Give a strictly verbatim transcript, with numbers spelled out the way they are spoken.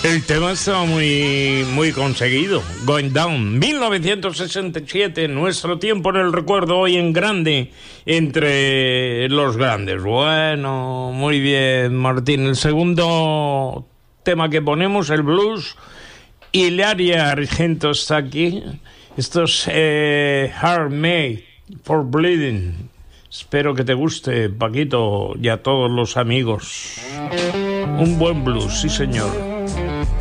El tema estaba muy, muy conseguido. Going Down, mil novecientos sesenta y siete, nuestro tiempo en el recuerdo, hoy en grande, entre los grandes. Bueno, muy bien, Martín. El segundo tema que ponemos, el blues, Hilaria Argento está aquí. Esto es eh, Heart Made for Bleeding. Espero que te guste, Paquito, y a todos los amigos. Un buen blues, sí señor.